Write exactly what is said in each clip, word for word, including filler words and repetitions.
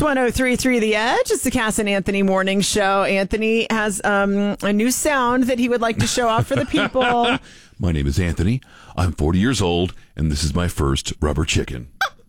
It's one oh three point three The Edge. It's the Cass and Anthony Morning Show. Anthony has um, a new sound that he would like to show off for the people. My name is Anthony. I'm forty years old, and this is my first rubber chicken.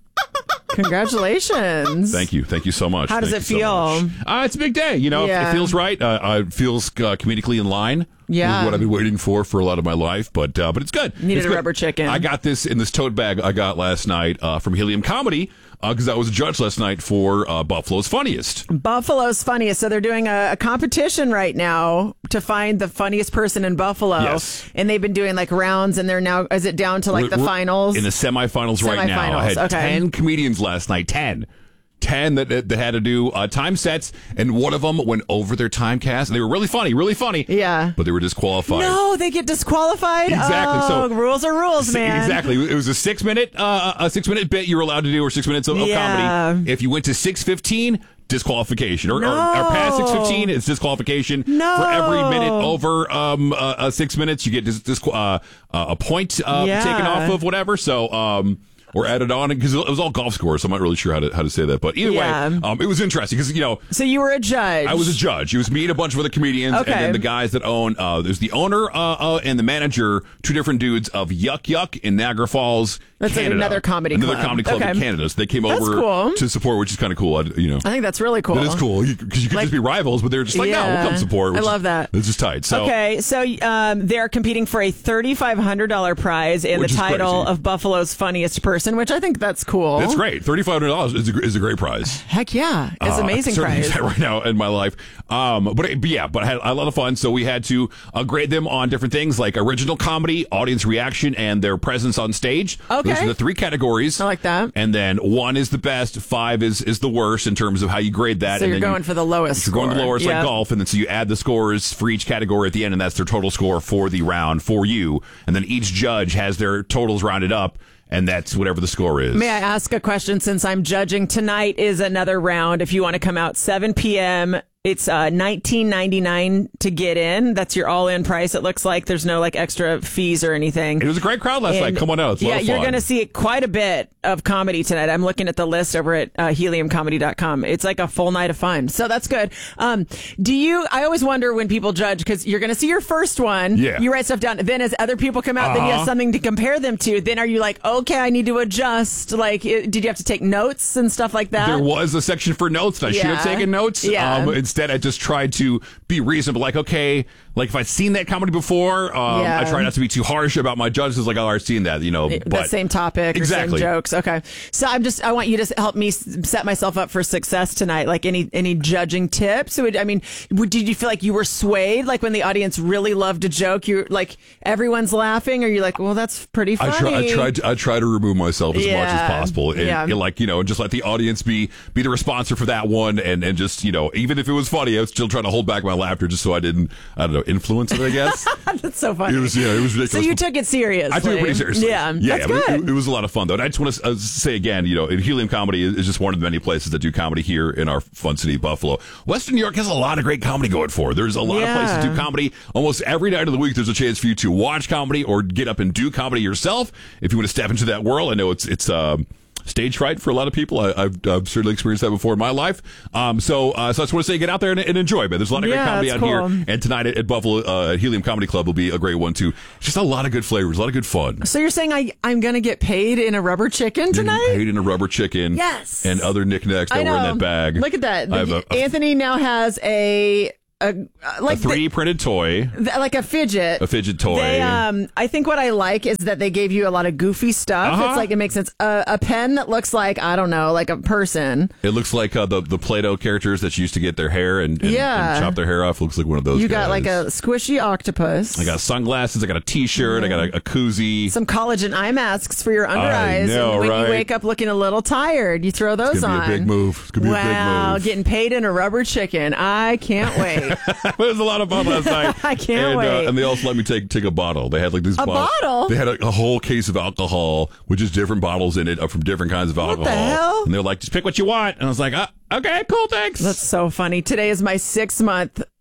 Congratulations. Thank you. Thank you so much. How does Thank it you feel? So much. Uh, it's a big day. You know, Yeah. it feels right. Uh, uh, it feels uh, comedically in line. Yeah. With what I've been waiting for for a lot of my life, but uh, but it's good. Needed it's a good. rubber chicken. I got this in this tote bag I got last night uh, from Helium Comedy because uh, I was a judge last night for uh, Buffalo's Funniest. Buffalo's Funniest. So they're doing a, a competition right now to find the funniest person in Buffalo. Yes. And they've been doing like rounds, and they're now, is it down to like We're- the we're finals? In the semifinals right now. I had Semifinals, okay. ten comedians last night. ten. ten that, that, that had to do uh, time sets, and one of them went over their time cast. And they were really funny, really funny. Yeah. But they were disqualified. No, they get disqualified? Exactly. Oh, So rules are rules, man. Exactly. It was a six minute, uh, a six minute bit you were allowed to do, or six minutes of, of Yeah. comedy. If you went to six fifteen, disqualification, or, No. or, or past six fifteen, it's disqualification. No. For every minute over um, uh, uh, six minutes, you get dis- dis- uh, uh, a point uh, Yeah. taken off of whatever. So. Um, Or added on, because it was all golf scores, so I'm not really sure how to how to say that. But either Yeah. way, um, it was interesting because, you know, So you were a judge. I was a judge. It was me and a bunch of other comedians, Okay. and then the guys that own. Uh, there's the owner uh, uh, and the manager, two different dudes of Yuck Yuck in Niagara Falls, That's like Canada. another comedy another club. comedy club Okay. in Canada. So they came That's over cool. to support, which is kind of cool. I, you know, I think that's really cool. that is cool because you could Like- just be rivals, but they're just like, no, Yeah. we'll come support. I which love is- that. It's just tight. So Okay, so um, they're competing for a thirty-five hundred dollars prize and the Which is title crazy. of Buffalo's Funniest Person, which I think that's cool. that's great. Thirty-five hundred dollars is a, is a great prize. Heck yeah, it's Uh, amazing certainly prize. that right now in my life. Um, but, but yeah, but I had a lot of fun. So we had to uh, grade them on different things like original comedy, audience reaction, and their presence on stage. Okay. Those are the three categories. I like that. And then one is the best, five is is the worst in terms of how you grade that. So and you're then going you, for the lowest You're going to the score. lowest, Yeah. like golf, and then so you add the scores for each category at the end, and that's their total score for the round for you. And then each judge has their totals rounded up, and that's whatever the score is. May I ask a question since I'm judging? Tonight is another round. If you want to come out seven p.m., it's uh, nineteen ninety-nine to get in. That's your all-in price. It looks like there's no like extra fees or anything. It was a great crowd last night. And, Come on out. It's a yeah, lot of you're fun. going to see quite a bit of comedy tonight. I'm looking at the list over at uh, helium comedy dot com. It's like a full night of fun. So that's good. Um, do you, I always wonder when people judge, because you're going to see your first one. Yeah. You write stuff down. Then as other people come out, then you have Uh-huh. something to compare them to. Then are you like, okay, I need to adjust? Like, it, did you have to take notes and stuff like that? There was a section for notes, and I should have Yeah. taken notes. Yeah. Um, instead, I just tried to be reasonable. Like, okay, like if I'd seen that comedy before, um, Yeah. I try not to be too harsh about my judges. Like, oh, I've seen that, you know. the But same topic Exactly. or same jokes. Okay. So I'm just, I want you to help me s- set myself up for success tonight. Like any, any judging tips? Would, I mean, would, did you feel like you were swayed? Like when the audience really loved a joke, you're like, everyone's laughing, or you're like, well, that's pretty I funny. try, I tried, to, I try to remove myself as much as Yeah. possible, and, Yeah. and like you know, just let the audience be be the responsor for that one, and and just you know, even if it was funny, I was still trying to hold back my laughter just so I didn't, I don't know, influence it. I guess That's so funny. it was, yeah, it was so ridiculous. you took it seriously. I took it pretty seriously. Yeah. yeah, That's I mean, good. It, it was a lot of fun, though. And I just want to uh, say again, you know, Helium Comedy is, is just one of the many places that do comedy here in our fun city, Buffalo. Western New York has a lot of great comedy going for it. There's a lot Yeah. of places that do comedy. Almost every night of the week, there's a chance for you to watch comedy or get up and do comedy yourself. If you want to step into that world, I know it's it's. Um, Stage fright for a lot of people. I, I've, I've certainly experienced that before in my life. Um, so, uh, so I just want to say, get out there and, and enjoy, man. There's a lot of Yeah, great comedy that's out cool. here. And tonight at, at Buffalo, uh, at Helium Comedy Club will be a great one, too. Just a lot of good flavors, a lot of good fun. So you're saying I, I'm going to get paid in a rubber chicken You're tonight? paid in a rubber chicken. Yes. And other knickknacks that I know. were in that bag. Look at that. I have a, a, Anthony now has a, a, uh, like a three D printed toy, the, the, like a fidget. a fidget toy. They, um, I think what I like is that they gave you a lot of goofy stuff. Uh-huh. It's like, it makes sense. Uh, a pen that looks like, I don't know, like a person. It looks like uh, the the Play-Doh characters that you used to get their hair and, and, Yeah. and chop their hair off. Looks like one of those. You got guys. like a squishy octopus. I got sunglasses. I got a T-shirt. I got a, a koozie. some collagen eye masks for your under I eyes. know, and when right? you wake up looking a little tired, you throw those It's gonna on. be a big move. It's gonna be wow, a big move. getting paid in a rubber chicken. I can't wait. It was a lot of fun last night. I can't and, wait. Uh, and they also let me take take a bottle. They had like these A bottles. bottle? They had a, a whole case of alcohol, which is different bottles in it uh, from different kinds of alcohol. the hell? And they're like, just pick what you want. And I was like, uh, okay, cool, thanks. That's so funny. Today is my six month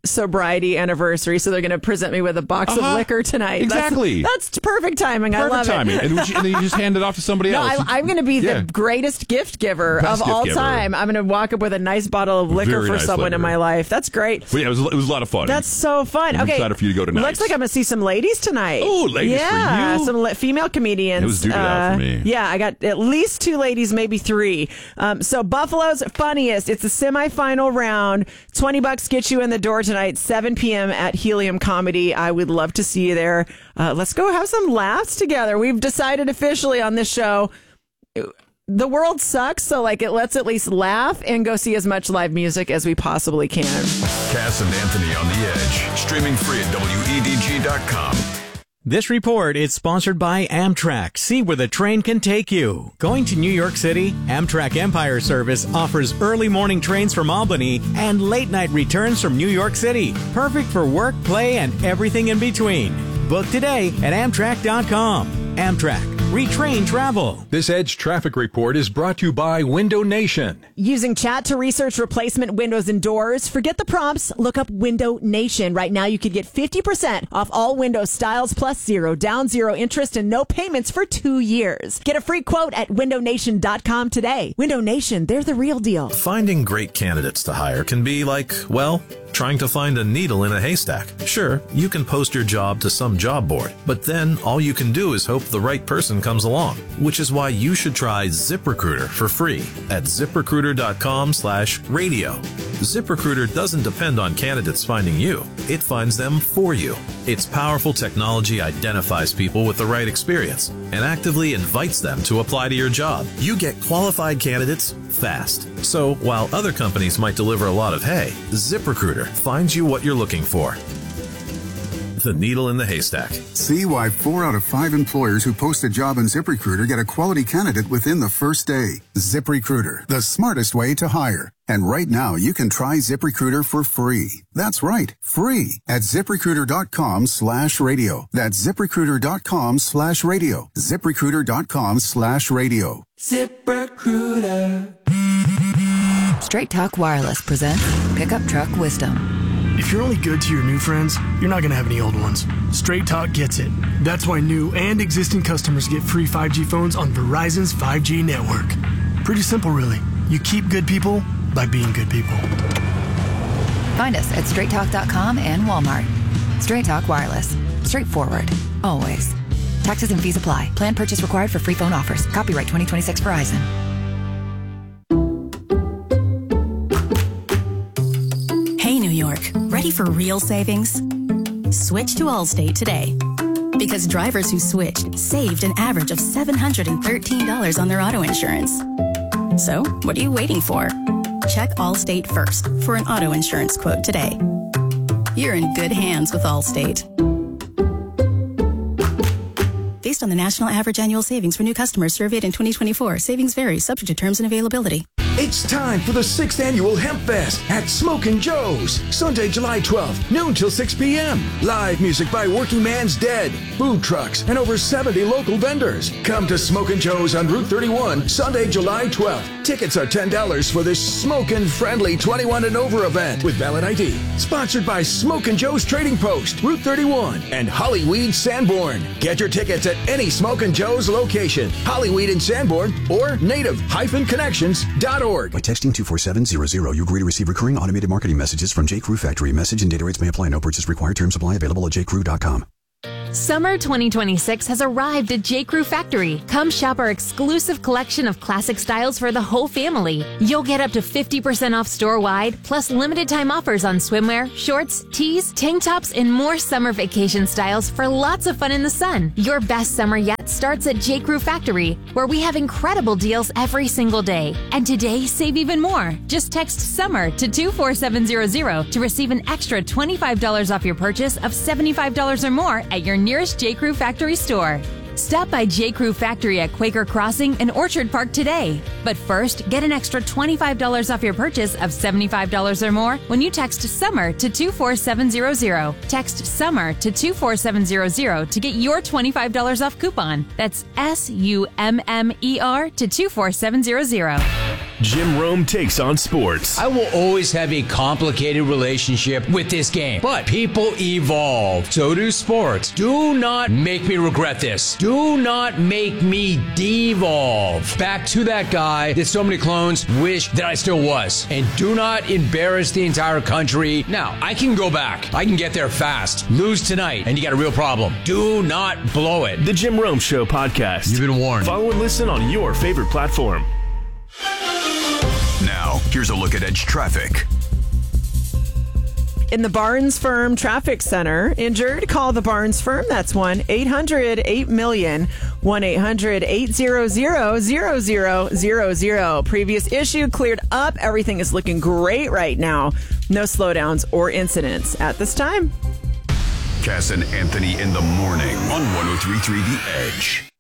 sobriety anniversary, so they're going to present me with a box Uh-huh. of liquor tonight. Exactly. That's, that's perfect timing. Perfect I love timing. it. And, and then you just hand it off to somebody No, else. I, I'm going to be Yeah. the greatest gift giver Best of gift all giver. time. I'm going to walk up with a nice bottle of liquor Very for nice someone in liquor. my life. That's great. But yeah, it was, it was a lot of fun. That's so fun. I'm okay, excited for you to go tonight. Looks like I'm going to see some ladies tonight. Oh, ladies for yeah, you? some le- female comedians. It was dude it out for me. Yeah, I got at least two ladies, maybe three. Um, so Buffalo's Funniest. It's the semifinal round. twenty bucks gets you in the door tonight, seven p.m. at Helium Comedy. I would love to see you there. Uh, let's go have some laughs together. We've decided officially on this show, the world sucks, so like it let's at least laugh and go see as much live music as we possibly can. Cass and Anthony on the Edge, streaming free at W E D G dot com. This report is sponsored by Amtrak. See where the train can take you. Going to New York City? Amtrak Empire Service offers early morning trains from Albany and late night returns from New York City. Perfect for work, play, and everything in between. Book today at Amtrak dot com. Amtrak. Retrain travel. This Edge traffic report is brought to you by Window Nation. Using chat to research replacement windows and doors? Forget the prompts. Look up Window Nation. Right now, you could get fifty percent off all window styles plus zero down, zero interest, and no payments for two years. Get a free quote at window nation dot com today. Window Nation, they're the real deal. Finding great candidates to hire can be like, well, trying to find a needle in a haystack. Sure, you can post your job to some job board, but then all you can do is hope the right person comes along, which is why you should try ZipRecruiter for free at zip recruiter dot com slash radio. ZipRecruiter doesn't depend on candidates finding you. It finds them for you. Its powerful technology identifies people with the right experience and actively invites them to apply to your job. You get qualified candidates fast. So while other companies might deliver a lot of hay, ZipRecruiter finds you what you're looking for. The needle in the haystack. See why four out of five employers who post a job in ZipRecruiter get a quality candidate within the first day. ZipRecruiter, the smartest way to hire. And right now, you can try ZipRecruiter for free. That's right, free at zip recruiter dot com slash radio. That's zip recruiter dot com slash radio. zip recruiter dot com slash radio. ZipRecruiter. Straight Talk Wireless presents Pickup Truck Wisdom. If you're only good to your new friends, you're not going to have any old ones. Straight Talk gets it. That's why new and existing customers get free five G phones on Verizon's five G network. Pretty simple, really. You keep good people by being good people. Find us at straight talk dot com and Walmart. Straight Talk Wireless. Straightforward. Always. Taxes and fees apply. Plan purchase required for free phone offers. Copyright twenty twenty-six Verizon. Hey, New York. Ready for real savings? Switch to Allstate today. Because drivers who switched saved an average of seven hundred thirteen dollars on their auto insurance. So, what are you waiting for? Check Allstate first for an auto insurance quote today. You're in good hands with Allstate. Based on the national average annual savings for new customers surveyed in twenty twenty-four, savings vary, subject to terms and availability. It's time for the sixth Annual Hemp Fest at Smokin' Joe's, Sunday, July twelfth, noon till six p.m. Live music by Working Man's Dead, food trucks, and over seventy local vendors. Come to Smokin' Joe's on Route thirty-one, Sunday, July twelfth. Tickets are ten dollars for this smokin'-friendly twenty-one and over event with valid I D. Sponsored by Smokin' Joe's Trading Post, Route thirty-one, and Hollyweed Sanborn. Get your tickets at any Smokin' Joe's location, Hollyweed in Sanborn, or native dash connections dot org. By texting two four seven zero zero, you agree to receive recurring automated marketing messages from J. Crew Factory. Message and data rates may apply. No purchase required. Terms apply. Available at j crew dot com. Summer twenty twenty-six has arrived at J. Crew Factory. Come shop our exclusive collection of classic styles for the whole family. You'll get up to fifty percent off store-wide, plus limited time offers on swimwear, shorts, tees, tank tops, and more summer vacation styles for lots of fun in the sun. Your best summer yet starts at J. Crew Factory, where we have incredible deals every single day. And today, save even more. Just text SUMMER to two four seven zero zero to receive an extra twenty-five dollars off your purchase of seventy-five dollars or more at your nearest J. Crew Factory store. Stop by J. Crew Factory at Quaker Crossing and Orchard Park today. But first, get an extra twenty-five dollars off your purchase of seventy-five dollars or more when you text SUMMER to two four seven zero zero. Text SUMMER to two four seven zero zero to get your twenty-five dollars off coupon. That's S U M M E R to two four seven zero zero. Jim Rome takes on sports. I will always have a complicated relationship with this game, but people evolve. So do sports. Do not make me regret this. Do not make me devolve back to that guy that so many clones wish that I still was. And do not embarrass the entire country. Now, I can go back. I can get there fast. Lose tonight, and you got a real problem. Do not blow it. The Jim Rome Show podcast. You've been warned. Follow and listen on your favorite platform. Now, here's a look at Edge traffic. In the Barnes Firm Traffic Center, injured? Call the Barnes Firm. That's one eight hundred eight million, one eight hundred eight hundred zero zero zero zero. Previous issue cleared up. Everything is looking great right now. No slowdowns or incidents at this time. Cass and Anthony in the morning on one oh three point three The Edge.